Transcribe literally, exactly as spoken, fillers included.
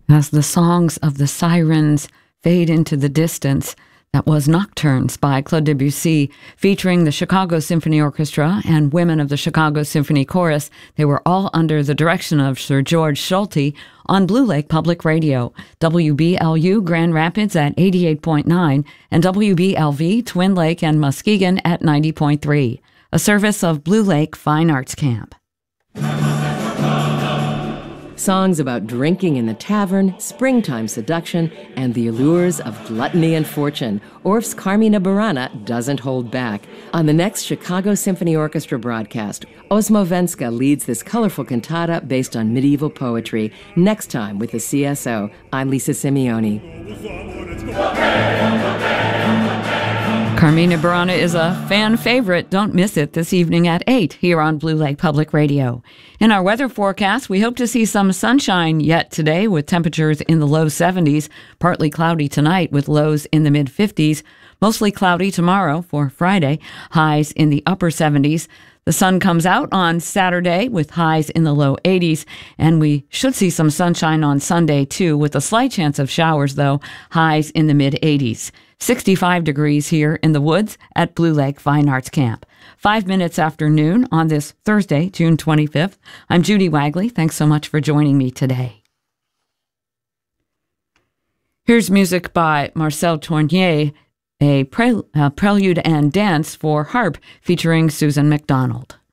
As the songs of the sirens fade into the distance, that was Nocturnes by Claude Debussy, featuring the Chicago Symphony Orchestra and women of the Chicago Symphony Chorus. They were all under the direction of Sir George Solti on Blue Lake Public Radio, W B L U Grand Rapids at eighty-eight point nine, and W B L V Twin Lake and Muskegon at ninety point three, a service of Blue Lake Fine Arts Camp. Songs about drinking in the tavern, springtime seduction, and the allures of gluttony and fortune. Orff's Carmina Burana doesn't hold back. On the next Chicago Symphony Orchestra broadcast, Osmo Venska leads this colorful cantata based on medieval poetry. Next time with the C S O, I'm Lisa Simeoni. Carmina Burana is a fan favorite. Don't miss it this evening at eight here on Blue Lake Public Radio. In our weather forecast, we hope to see some sunshine yet today with temperatures in the low seventies, partly cloudy tonight with lows in the mid fifties, mostly cloudy tomorrow for Friday, highs in the upper seventies. The sun comes out on Saturday with highs in the low eighties, and we should see some sunshine on Sunday too, with a slight chance of showers though, highs in the mid eighties. sixty-five degrees here in the woods at Blue Lake Fine Arts Camp. Five minutes after noon on this Thursday, June twenty-fifth. I'm Judy Wagley. Thanks so much for joining me today. Here's music by Marcel Tournier, a, pre- a prelude and dance for harp featuring Susan MacDonald.